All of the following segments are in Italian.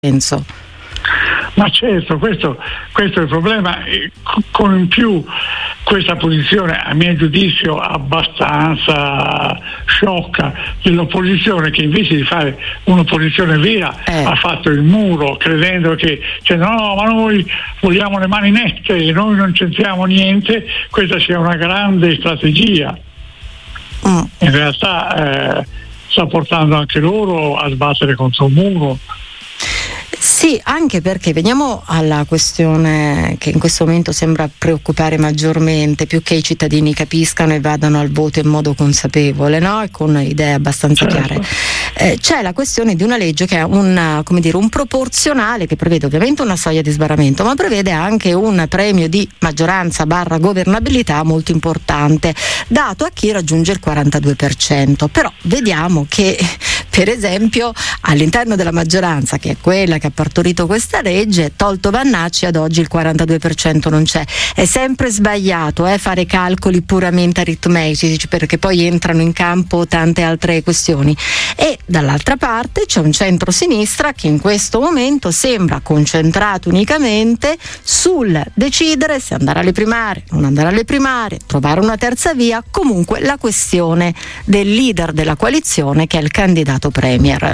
senso. Ma certo, questo è il problema, con in più questa posizione, a mio giudizio abbastanza sciocca, dell'opposizione, che invece di fare un'opposizione vera ha fatto il muro, credendo che no, ma noi vogliamo le mani nette e noi non c'entriamo niente. Questa sia una grande strategia. In realtà sta portando anche loro a sbattere contro un muro. Sì, anche perché veniamo alla questione che in questo momento sembra preoccupare maggiormente, più che i cittadini capiscano e vadano al voto in modo consapevole, no? E con idee abbastanza chiare. C'è la questione di una legge che è un proporzionale, che prevede ovviamente una soglia di sbarramento, ma prevede anche un premio di maggioranza / governabilità molto importante, dato a chi raggiunge il 42%. Però vediamo che, per esempio, all'interno della maggioranza, che è quella che ha partorito questa legge, tolto Vannacci, ad oggi il 42% non c'è. È sempre sbagliato fare calcoli puramente aritmetici, perché poi entrano in campo tante altre questioni. E dall'altra parte c'è un centro-sinistra che in questo momento sembra concentrato unicamente sul decidere se andare alle primarie, non andare alle primarie, trovare una terza via, comunque la questione del leader della coalizione, che è il candidato premier.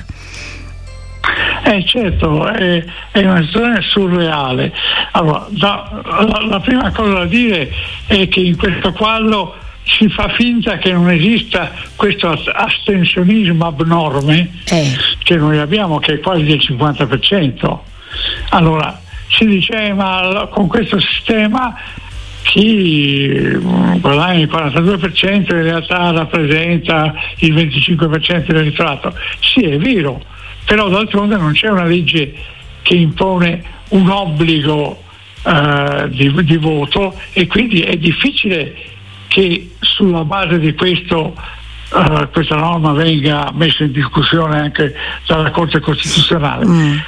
Certo, è una situazione surreale. Allora, la prima cosa da dire è che in questo quadro si fa finta che non esista questo astensionismo abnorme che noi abbiamo, che è quasi del 50%. Allora, si dice, ma con questo sistema chi guadagna il 42% in realtà rappresenta il 25% dell'elettorato. Sì, è vero, però d'altronde non c'è una legge che impone un obbligo di voto, e quindi è difficile che sulla base di questa norma venga messa in discussione anche dalla Corte Costituzionale.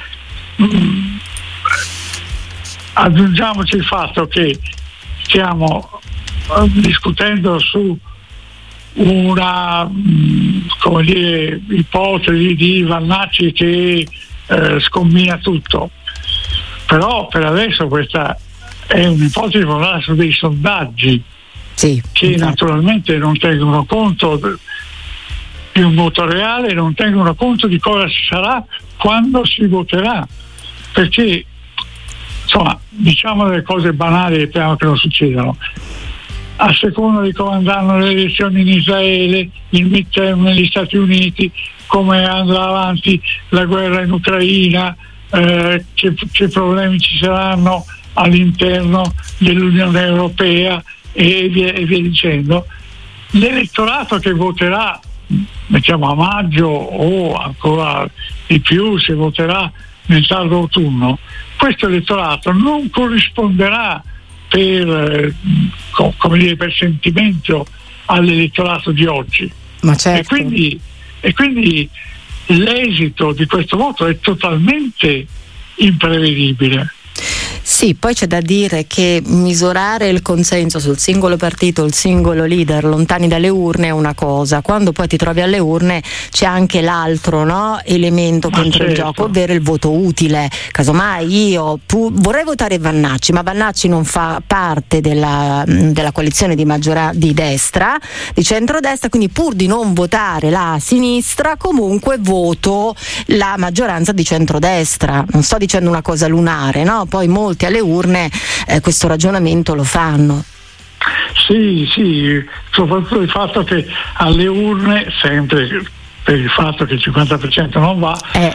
Aggiungiamoci il fatto che stiamo discutendo su una ipotesi di Vannacci che scombina tutto, però per adesso questa è un'ipotesi fondata su dei sondaggi che naturalmente non tengono conto di un voto reale, non tengono conto di cosa ci sarà quando si voterà, perché insomma, diciamo delle cose banali e speriamo che non succedano. A seconda di come andranno le elezioni in Israele, il midterm negli Stati Uniti, come andrà avanti la guerra in Ucraina, che problemi ci saranno all'interno dell'Unione Europea e via dicendo, l'elettorato che voterà, mettiamo a maggio o ancora di più se voterà nel tardo autunno, questo elettorato non corrisponderà per sentimento all'elettorato di oggi. Ma certo. E quindi l'esito di questo voto è totalmente imprevedibile. Sì, poi c'è da dire che misurare il consenso sul singolo partito, il singolo leader lontani dalle urne è una cosa, quando poi ti trovi alle urne c'è anche l'altro, no, elemento che entra in gioco, ovvero il voto utile. Casomai io vorrei votare Vannacci, ma Vannacci non fa parte della coalizione di destra, di centrodestra, quindi pur di non votare la sinistra comunque voto la maggioranza di centrodestra. Non sto dicendo una cosa lunare, no? Poi molti alle urne questo ragionamento lo fanno. Sì, soprattutto il fatto che alle urne, sempre per il fatto che il 50% non va,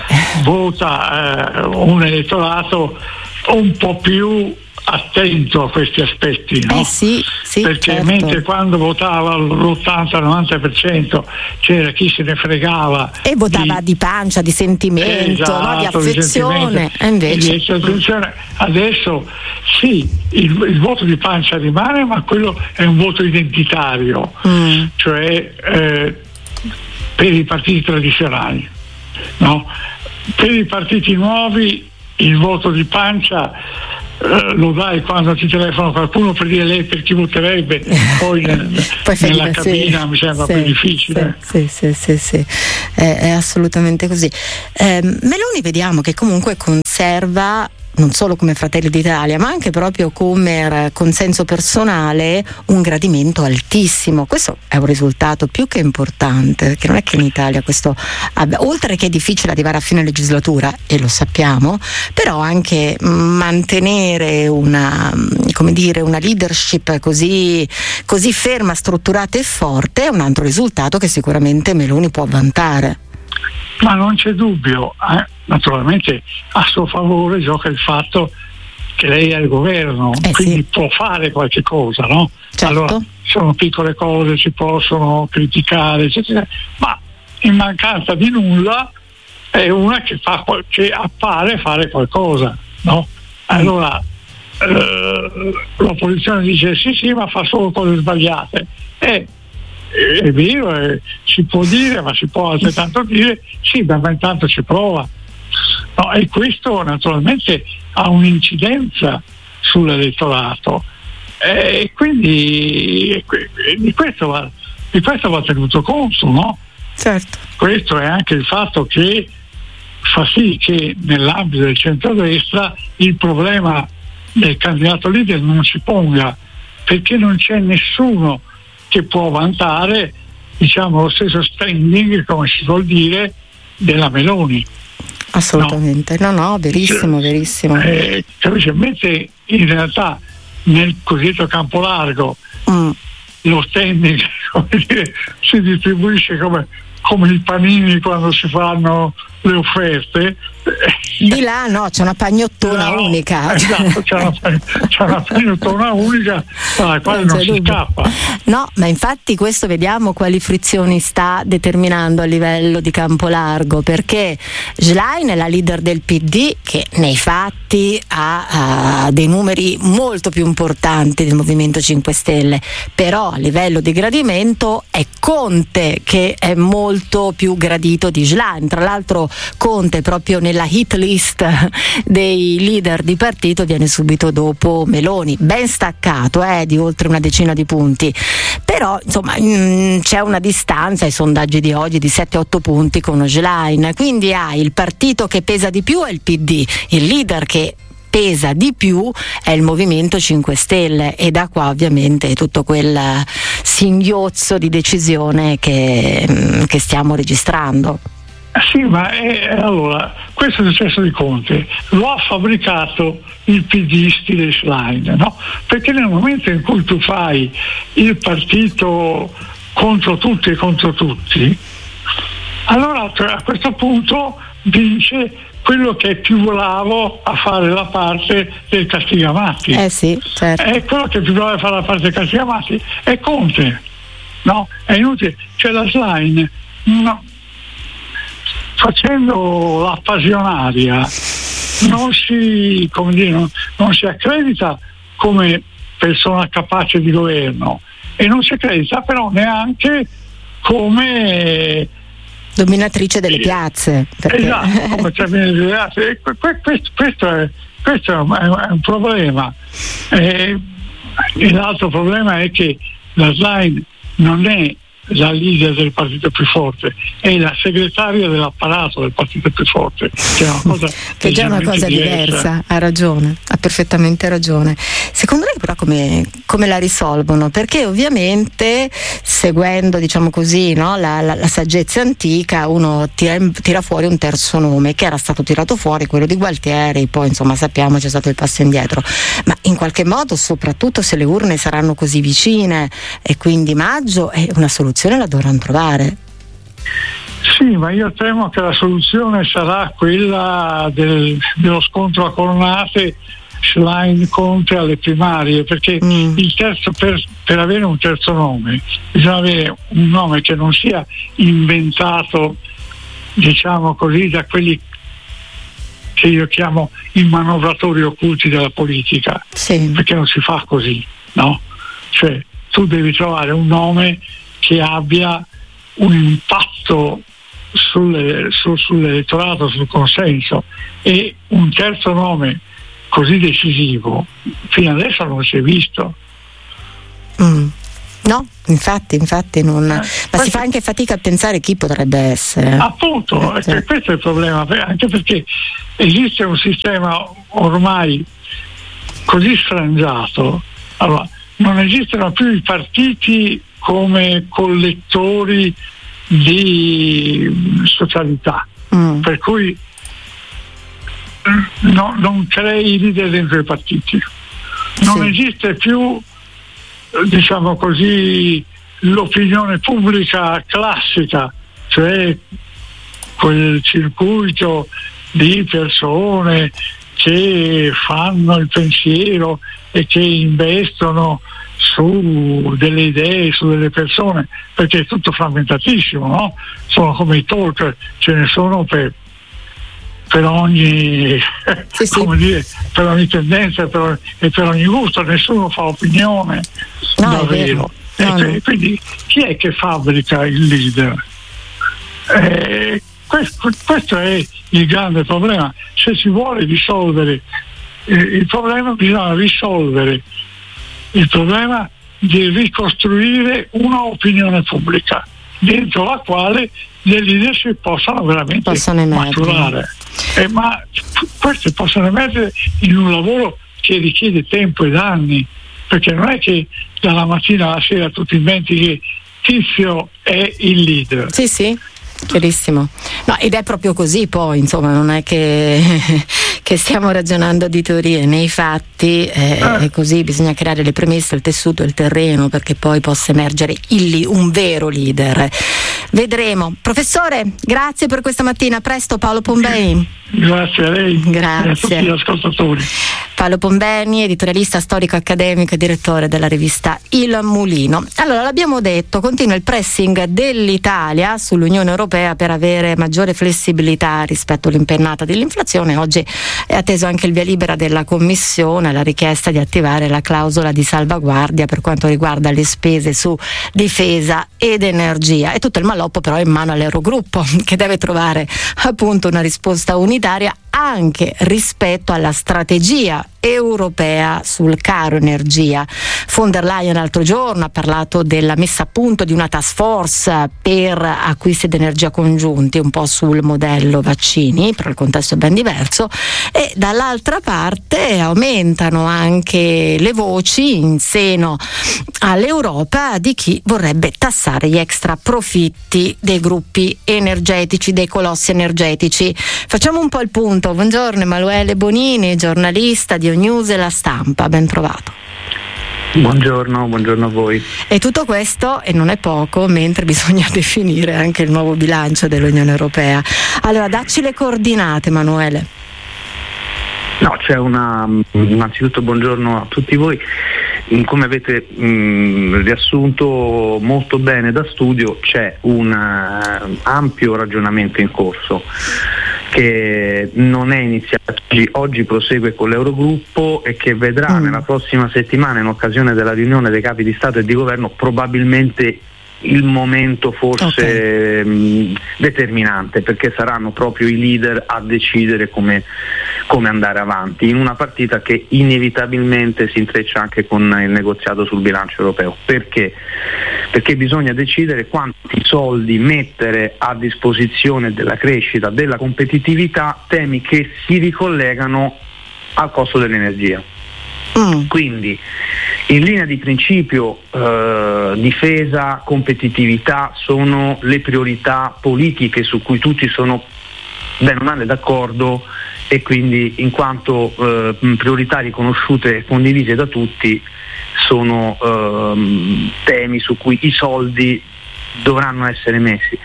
vota un elettorato un po' più attento a questi aspetti, no? Sì, perché certo. Mentre quando votava l'80-90% c'era chi se ne fregava e votava di pancia, di sentimento, no? Di affezione, e invece adesso sì, il voto di pancia rimane, ma quello è un voto identitario, cioè per i partiti tradizionali, no? Per i partiti nuovi il voto di pancia lo dai quando ti telefona qualcuno per dire lei per chi voterebbe, poi nella cabina mi sembra più difficile. Sì. È assolutamente così. Meloni vediamo che comunque conserva, non solo come Fratelli d'Italia, ma anche proprio come consenso personale, un gradimento altissimo. Questo è un risultato più che importante, perché non è che in Italia questo abbia, oltre che è difficile arrivare a fine legislatura, e lo sappiamo, però anche mantenere una leadership così ferma, strutturata e forte è un altro risultato che sicuramente Meloni può vantare. Ma non c'è dubbio, naturalmente a suo favore gioca il fatto che lei è al governo, quindi può fare qualche cosa, no? Certo. Allora, sono piccole cose, si possono criticare, eccetera, ma in mancanza di nulla è una che appare fare qualcosa, no? Allora l'opposizione dice sì, ma fa solo cose sbagliate. È vero, si può dire, ma si può altrettanto dire sì, ma intanto ci prova. No, e questo naturalmente ha un'incidenza sull'elettorato, e quindi di questo va tenuto conto, no? Certo. Questo è anche il fatto che fa sì che nell'ambito del centrodestra il problema del candidato leader non si ponga, perché non c'è nessuno che può vantare, diciamo, lo stesso standing, come si vuol dire, della Meloni. Assolutamente, no, verissimo. Mentre in realtà nel cosiddetto campo largo lo standing, come dire, si distribuisce come i panini quando si fanno le offerte. Di là no, c'è una pagnottona unica. Esatto, c'è una pagnottona unica dalla quale non si scappa. No, ma infatti questo vediamo quali frizioni sta determinando a livello di campo largo, perché Schlein è la leader del PD, che nei fatti ha dei numeri molto più importanti del Movimento 5 Stelle, però a livello di gradimento è Conte che è molto più gradito di Schlein. Tra l'altro Conte, proprio nella hit list dei leader di partito, viene subito dopo Meloni, ben staccato di oltre una decina di punti, però insomma c'è una distanza ai sondaggi di oggi di 7-8 punti con Schlein, quindi il partito che pesa di più è il PD, il leader che pesa di più è il Movimento 5 Stelle, e da qua ovviamente tutto quel singhiozzo di decisione che stiamo registrando. Sì, ma allora questo è successo di Conte, lo ha fabbricato il PD stile Schlein, no? Perché nel momento in cui tu fai il partito contro tutti e contro tutti, allora a questo punto vince quello che è più bravo a fare la parte del Castigamatti. Sì, certo. È quello che è più bravo a fare la parte del Castigamatti è Conte, no? È inutile, cioè la Schlein facendo la passionaria non si accredita come persona capace di governo, e non si accredita però neanche come dominatrice delle piazze. Esatto, come piazze. Questo è un problema. E l'altro problema è che la Schlein non è la leader del partito più forte, è la segretaria dell'apparato del partito più forte, che è una cosa diversa. Ha ragione, ha perfettamente ragione. Secondo lei però come la risolvono? Perché ovviamente, seguendo, diciamo così, no, la saggezza antica, uno tira fuori un terzo nome, che era stato tirato fuori, quello di Gualtieri, poi insomma sappiamo c'è stato il passo indietro, ma in qualche modo, soprattutto se le urne saranno così vicine, e quindi maggio è una soluzione la dovranno trovare. Sì, ma io temo che la soluzione sarà quella dello scontro a cornate Schlein-Conte alle primarie, perché il terzo, per avere un terzo nome bisogna avere un nome che non sia inventato, diciamo così, da quelli che io chiamo i manovratori occulti della politica, perché non si fa così, no? Cioè tu devi trovare un nome che abbia un impatto sull'elettorato, sul consenso, e un terzo nome così decisivo fino adesso non si è visto. No, infatti non. Ma si fa anche fatica a pensare chi potrebbe essere. Appunto, questo è il problema, anche perché esiste un sistema ormai così sfrangiato. Allora, non esistono più i partiti come collettori di socialità, per cui non crei leader dentro i partiti. Non esiste più, diciamo così, l'opinione pubblica classica, cioè quel circuito di persone che fanno il pensiero e che investono su delle idee, su delle persone, perché è tutto frammentatissimo, no? Sono come i talk, ce ne sono per ogni come dire, per ogni tendenza e per ogni gusto, nessuno fa opinione davvero. Quindi chi è che fabbrica il leader? Questo è il grande problema. Se si vuole risolvere il problema, bisogna risolvere il problema di ricostruire una opinione pubblica dentro la quale le leadership possano veramente maturare. Ma queste possono emergere in un lavoro che richiede tempo ed anni, perché non è che dalla mattina alla sera tu ti inventi che Tizio è il leader. Sì, chiarissimo. No, ed è proprio così, poi insomma non è che stiamo ragionando di teorie, nei fatti è così, bisogna creare le premesse, il tessuto, il terreno perché poi possa emergere un vero leader. Vedremo. Professore, grazie per questa mattina, a presto. Paolo Pombeni. Grazie a lei. Grazie. E a tutti gli ascoltatori. Paolo Pombeni, editorialista storico-accademico e direttore della rivista Il Mulino. Allora, l'abbiamo detto, continua il pressing dell'Italia sull'Unione Europea per avere maggiore flessibilità rispetto all'impennata dell'inflazione. Oggi è atteso anche il via libera della Commissione alla richiesta di attivare la clausola di salvaguardia per quanto riguarda le spese su difesa ed energia. E tutto il maloppo però è in mano all'Eurogruppo, che deve trovare appunto una risposta unitaria anche rispetto alla strategia europea sul caro energia. Von der Leyen l'altro giorno ha parlato della messa a punto di una task force per acquisti di energia congiunti, un po' sul modello vaccini, però il contesto è ben diverso, e dall'altra parte aumentano anche le voci in seno all'Europa di chi vorrebbe tassare gli extra profitti dei gruppi energetici, dei colossi energetici. Facciamo un po' il punto. Buongiorno Emanuele Bonini, giornalista di News e La Stampa, ben trovato. Buongiorno a voi. E tutto questo, e non è poco, mentre bisogna definire anche il nuovo bilancio dell'Unione Europea. Allora, dacci le coordinate, Emanuele. No, c'è innanzitutto buongiorno a tutti voi. Come avete riassunto molto bene da studio, c'è un ampio ragionamento in corso che non è iniziato oggi, prosegue con l'Eurogruppo e che vedrà nella prossima settimana, in occasione della riunione dei capi di Stato e di Governo, probabilmente il momento forse determinante, perché saranno proprio i leader a decidere come andare avanti in una partita che inevitabilmente si intreccia anche con il negoziato sul bilancio europeo. Perché bisogna decidere quanti soldi mettere a disposizione della crescita, della competitività, temi che si ricollegano al costo dell'energia. Quindi in linea di principio difesa, competitività sono le priorità politiche su cui tutti sono bene o male d'accordo, e quindi in quanto priorità riconosciute e condivise da tutti sono temi su cui i soldi dovranno essere messi.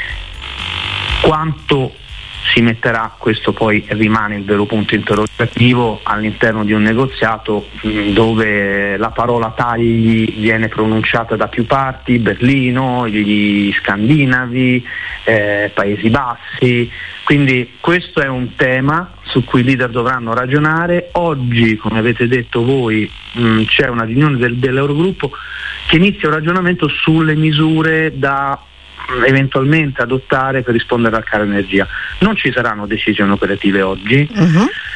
Quanto si metterà, questo poi rimane il vero punto interrogativo all'interno di un negoziato dove la parola tagli viene pronunciata da più parti: Berlino, gli scandinavi, Paesi Bassi. Quindi questo è un tema su cui i leader dovranno ragionare. Oggi, come avete detto voi, c'è una riunione dell'Eurogruppo che inizia un ragionamento sulle misure da eventualmente adottare per rispondere al caro energia. Non ci saranno decisioni operative oggi,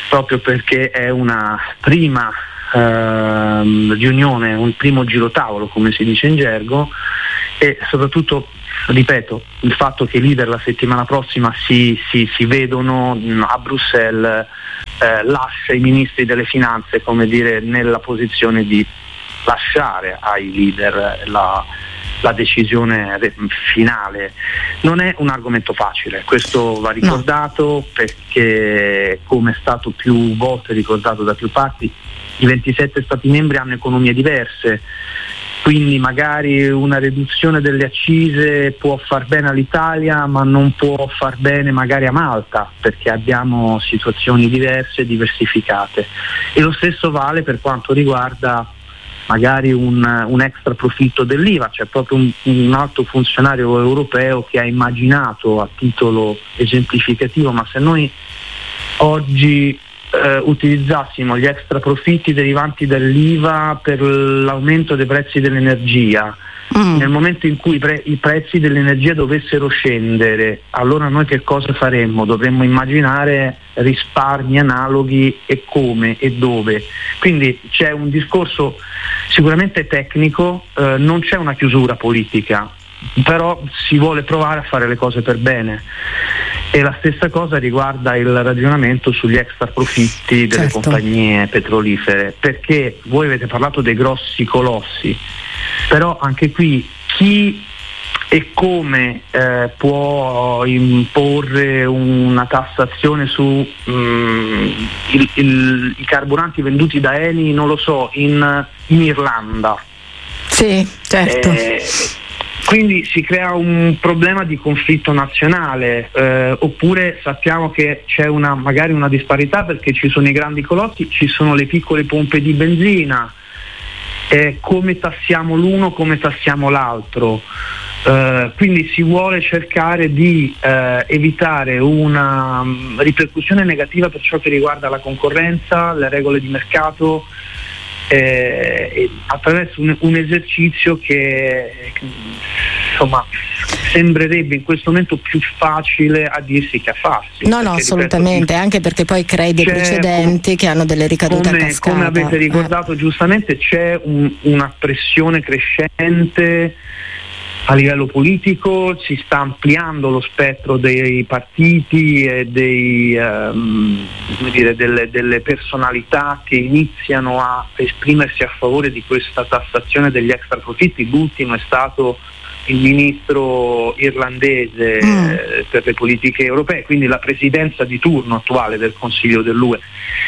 proprio perché è una prima riunione, un primo giro tavolo, come si dice in gergo, e soprattutto, ripeto, il fatto che i leader la settimana prossima si vedono a Bruxelles lascia i ministri delle finanze, come dire, nella posizione di lasciare ai leader la decisione finale. Non è un argomento facile, questo va ricordato, perché, come è stato più volte ricordato da più parti, i 27 Stati membri hanno economie diverse, quindi magari una riduzione delle accise può far bene all'Italia, ma non può far bene magari a Malta, perché abbiamo situazioni diverse, diversificate. E lo stesso vale per quanto riguarda magari un extra profitto dell'IVA. C'è proprio un alto funzionario europeo che ha immaginato, a titolo esemplificativo, ma se noi oggi utilizzassimo gli extra profitti derivanti dall'IVA per l'aumento dei prezzi dell'energia, nel momento in cui i prezzi dell'energia dovessero scendere, allora noi che cosa faremmo? Dovremmo immaginare risparmi analoghi, e come e dove. Quindi c'è un discorso sicuramente tecnico, non c'è una chiusura politica, però si vuole provare a fare le cose per bene. E la stessa cosa riguarda il ragionamento sugli extra profitti delle compagnie petrolifere, perché voi avete parlato dei grossi colossi, però anche qui chi e come può imporre una tassazione su i carburanti venduti da Eni, non lo so, in Irlanda. Sì, certo. Quindi si crea un problema di conflitto nazionale, oppure sappiamo che c'è magari una disparità, perché ci sono i grandi colossi, ci sono le piccole pompe di benzina, come tassiamo l'uno, come tassiamo l'altro. Quindi si vuole cercare di evitare una ripercussione negativa per ciò che riguarda la concorrenza, le regole di mercato, attraverso un esercizio che insomma sembrerebbe in questo momento più facile a dirsi che a farsi. No, assolutamente, anche perché poi crei dei precedenti che hanno delle ricadute a cascata. Come avete ricordato giustamente, c'è una pressione crescente a livello politico, si sta ampliando lo spettro dei partiti e delle personalità che iniziano a esprimersi a favore di questa tassazione degli extra profitti. L'ultimo è stato il ministro irlandese per le politiche europee, quindi la presidenza di turno attuale del Consiglio dell'UE.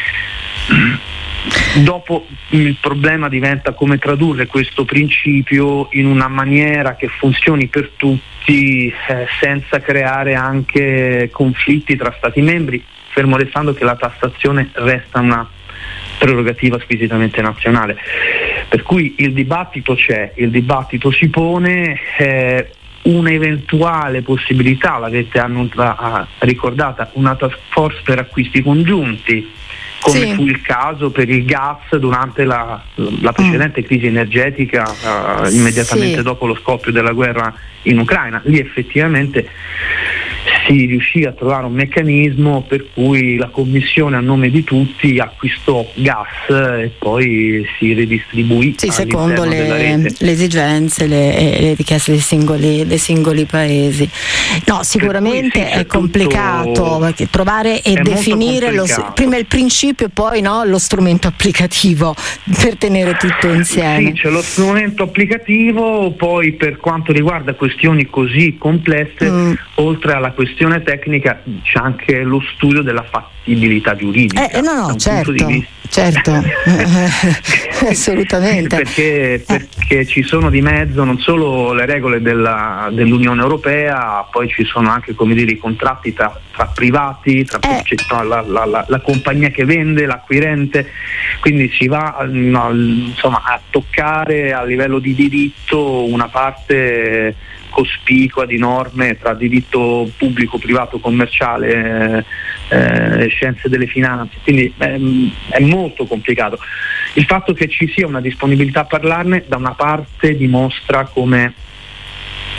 Dopo il problema diventa come tradurre questo principio in una maniera che funzioni per tutti, senza creare anche conflitti tra Stati membri, fermo restando che la tassazione resta una prerogativa squisitamente nazionale. Per cui il dibattito c'è, il dibattito si pone, un'eventuale possibilità, l'avete ricordata, una task force per acquisti congiunti, come fu il caso per il gas durante la precedente crisi energetica, immediatamente dopo lo scoppio della guerra in Ucraina. Lì effettivamente si riuscì a trovare un meccanismo per cui la Commissione, a nome di tutti, acquistò gas e poi si ridistribuì secondo le esigenze, le richieste dei singoli paesi. No, sicuramente è complicato trovare e definire prima il principio e poi lo strumento applicativo per tenere tutto insieme. Sì, c'è lo strumento applicativo, poi per quanto riguarda questioni così complesse, oltre alla questione tecnica, c'è anche lo studio della fattibilità giuridica. Certo. Assolutamente. Perché ci sono di mezzo non solo le regole dell'Unione Europea, poi ci sono anche, come dire, i contratti tra privati, la compagnia che vende, l'acquirente, quindi si va a toccare a livello di diritto una parte cospicua di norme tra diritto pubblico, privato, commerciale, scienze delle finanze, quindi è molto complicato. Il fatto che ci sia una disponibilità a parlarne da una parte dimostra come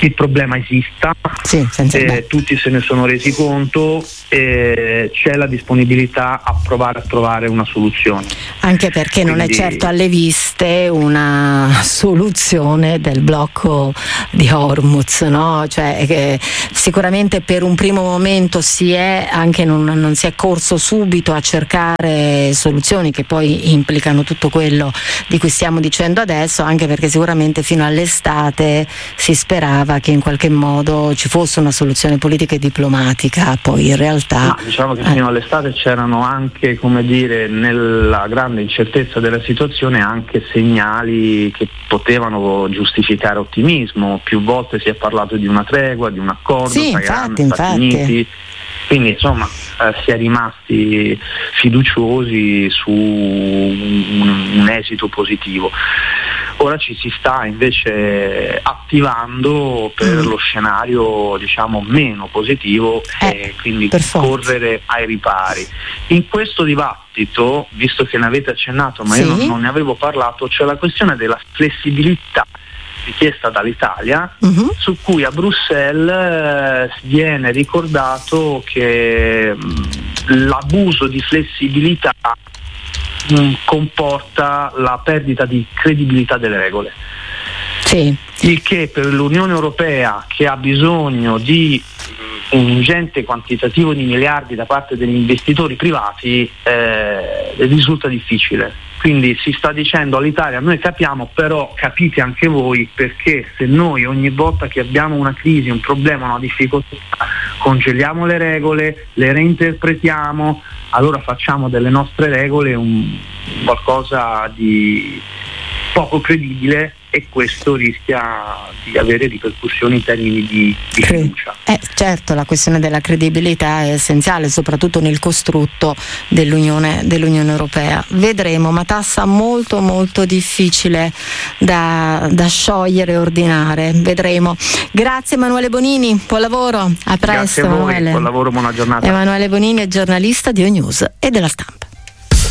il problema esista, tutti se ne sono resi conto, c'è la disponibilità a provare a trovare una soluzione. Anche perché non è certo alle viste una soluzione del blocco di Hormuz, no? Cioè, sicuramente per un primo momento non si è corso subito a cercare soluzioni che poi implicano tutto quello di cui stiamo dicendo adesso, anche perché sicuramente fino all'estate si sperava che in qualche modo ci fosse una soluzione politica e diplomatica, poi in realtà diciamo che fino all'estate c'erano anche, come dire, nella grande incertezza della situazione, anche segnali che potevano giustificare ottimismo. Più volte si è parlato di una tregua, di un accordo tra Iran e Stati Uniti, quindi insomma si è rimasti fiduciosi su un esito positivo. Ora ci si sta invece attivando per lo scenario, diciamo, meno positivo, e quindi correre ai ripari. In questo dibattito, visto che ne avete accennato ma io non ne avevo parlato, c'è la questione della flessibilità richiesta dall'Italia, su cui a Bruxelles viene ricordato che l'abuso di flessibilità comporta la perdita di credibilità delle regole. Il che per l'Unione Europea, che ha bisogno di un ingente quantitativo di miliardi da parte degli investitori privati, risulta difficile. Quindi si sta dicendo all'Italia: noi capiamo, però capite anche voi, perché se noi ogni volta che abbiamo una crisi, un problema, una difficoltà, congeliamo le regole, le reinterpretiamo, allora facciamo delle nostre regole qualcosa di poco credibile, e questo rischia di avere ripercussioni in termini di fiducia. Certo, la questione della credibilità è essenziale, soprattutto nel costrutto dell'Unione Europea. Vedremo, matassa molto molto difficile da sciogliere e ordinare, vedremo. Grazie Emanuele Bonini, buon lavoro, a presto. Grazie a voi, buon lavoro, buona giornata. Emanuele Bonini è giornalista di O News e della Stampa.